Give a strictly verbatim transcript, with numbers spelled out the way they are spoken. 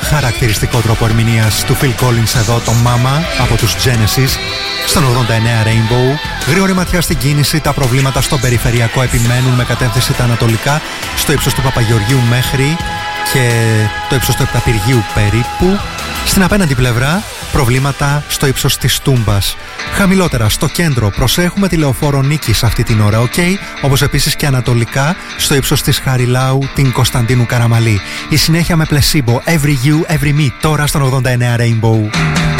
Χαρακτηριστικό τρόπο ερμηνείας του Phil Collins εδώ, το Mama από τους Genesis στον ογδόντα εννέα Rainbow. Γρήγορη ματιά στην κίνηση, τα προβλήματα στον περιφερειακό επιμένουν με κατεύθυνση τα ανατολικά στο ύψος του Παπαγεωργίου μέχρι και το ύψος του Επταπηργίου περίπου. Στην απέναντι πλευρά προβλήματα στο ύψος της Τούμπας. Χαμηλότερα στο κέντρο προσέχουμε τη Λεωφόρο Νίκης αυτή την ώρα, ok, όπως επίσης και ανατολικά στο ύψος της Χαριλάου την Κωνσταντίνου Καραμαλή. Η συνέχεια με Placebo, Every You, Every Me, τώρα στον ογδόντα εννέα Rainbow.